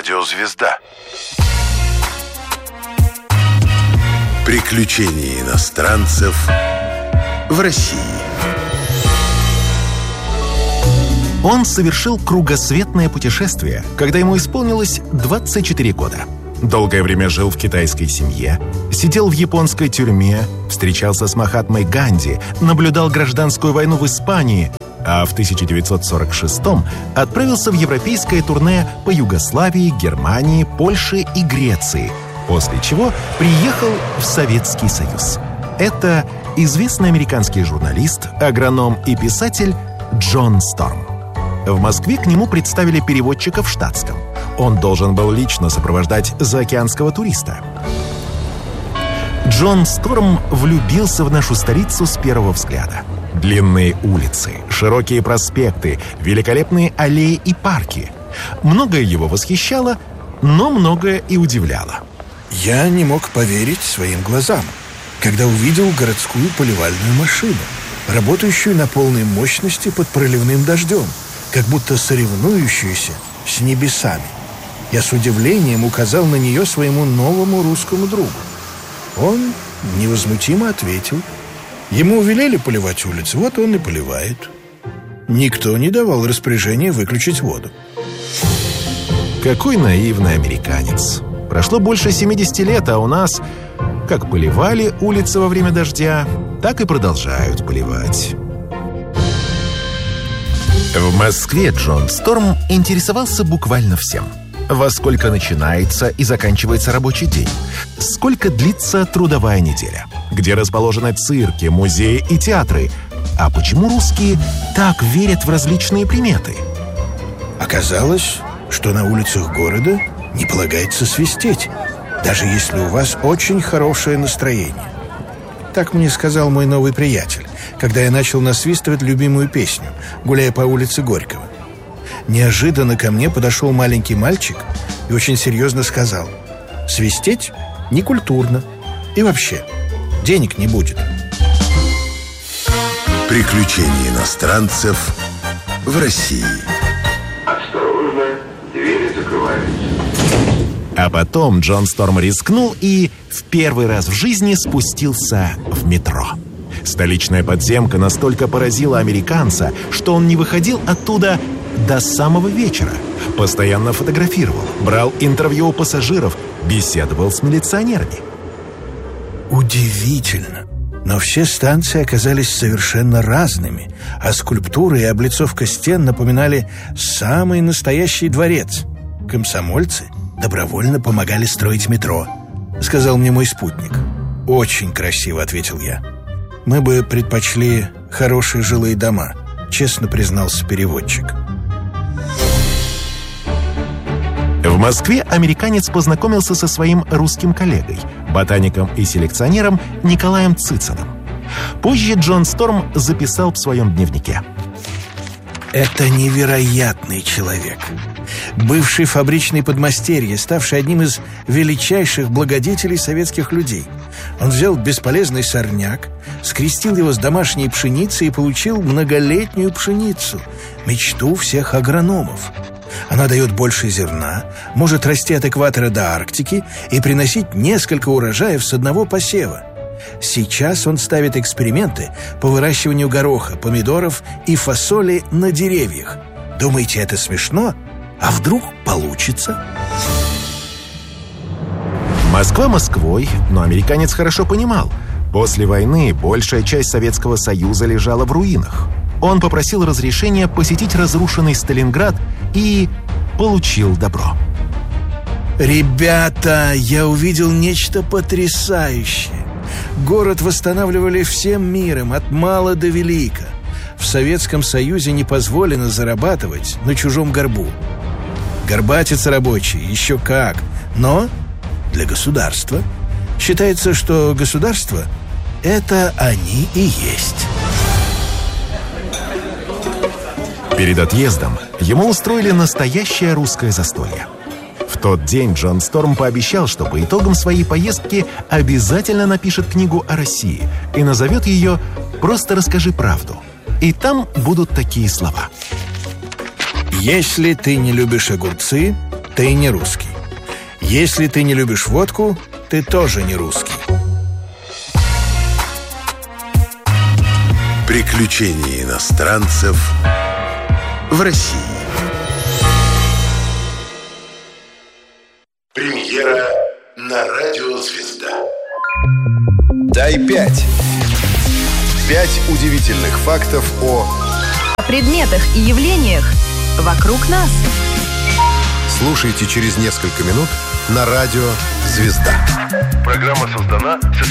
Радиозвезда. Приключения иностранцев в России. Он совершил кругосветное путешествие, когда ему исполнилось 24 года. Долгое время жил в китайской семье, сидел в японской тюрьме, встречался с Махатмой Ганди, наблюдал гражданскую войну в Испании, а в 1946-м отправился в европейское турне по Югославии, Германии, Польше и Греции, после чего приехал в Советский Союз. Это известный американский журналист, агроном и писатель Джон Сторм. В Москве к нему представили переводчика в штатском. Он должен был лично сопровождать заокеанского туриста. Джон Сторм влюбился в нашу столицу с первого взгляда. Длинные улицы, широкие проспекты, великолепные аллеи и парки. Многое его восхищало, но многое и удивляло. Я не мог поверить своим глазам, когда увидел городскую поливальную машину, работающую на полной мощности под проливным дождем, как будто соревнующуюся с небесами. Я с удивлением указал на нее своему новому русскому другу. Он невозмутимо ответил. Ему велели поливать улицы, вот он и поливает. Никто не давал распоряжения выключить воду. Какой наивный американец. Прошло больше 70 лет, а у нас как поливали улицы во время дождя, так и продолжают поливать. В Москве Джон Сторм интересовался буквально всем. Во сколько начинается и заканчивается рабочий день? Сколько длится трудовая неделя? Где расположены цирки, музеи и театры? А почему русские так верят в различные приметы? Оказалось, что на улицах города не полагается свистеть, даже если у вас очень хорошее настроение. Так мне сказал мой новый приятель, когда я начал насвистывать любимую песню, гуляя по улице Горького. Неожиданно ко мне подошел маленький мальчик и очень серьезно сказал: свистеть некультурно, и вообще денег не будет. Приключения иностранцев в России. Осторожно, двери закрываются. А потом Джон Сторм рискнул и в первый раз в жизни спустился в метро. Столичная подземка настолько поразила американца, что он не выходил оттуда до самого вечера. Постоянно фотографировал, брал интервью у пассажиров, беседовал с милиционерами. Удивительно, но все станции оказались совершенно разными, а скульптуры и облицовка стен напоминали самый настоящий дворец. Комсомольцы добровольно помогали строить метро, сказал мне мой спутник. Очень красиво, ответил я. Мы бы предпочли хорошие жилые дома, честно признался переводчик. В Москве американец познакомился со своим русским коллегой, ботаником и селекционером Николаем Цицыным. Позже Джон Сторм записал в своем дневнике: «Это невероятный человек. Бывший фабричный подмастерье, ставший одним из величайших благодетелей советских людей. Он взял бесполезный сорняк, скрестил его с домашней пшеницей и получил многолетнюю пшеницу, мечту всех агрономов. Она дает больше зерна, может расти от экватора до Арктики и приносить несколько урожаев с одного посева. Сейчас он ставит эксперименты по выращиванию гороха, помидоров и фасоли на деревьях. Думаете, это смешно? А вдруг получится?» Москва Москвой, но американец хорошо понимал, после войны большая часть Советского Союза лежала в руинах. Он попросил разрешения посетить разрушенный Сталинград и получил добро. «Ребята, я увидел нечто потрясающее. Город восстанавливали всем миром, от мала до велика. В Советском Союзе не позволено зарабатывать на чужом горбу. Горбатятся рабочие, еще как, но для государства. Считается, что государство — это они и есть». Перед отъездом ему устроили настоящее русское застолье. В тот день Джон Сторм пообещал, что по итогам своей поездки обязательно напишет книгу о России и назовет ее «Просто расскажи правду». И там будут такие слова: «Если ты не любишь огурцы, ты не русский. Если ты не любишь водку, ты тоже не русский. Приключения иностранцев в России. Премьера на радио «Звезда». Дай 5. 5 удивительных фактов о предметах и явлениях вокруг нас. Слушайте через несколько минут на радио «Звезда». Программа создана с